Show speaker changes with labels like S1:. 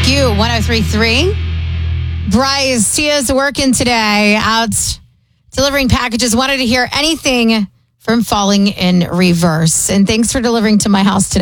S1: You 103.3. Bryce, Tia's working today, out delivering packages. Wanted to hear anything from Falling in Reverse. And thanks for delivering to my house today.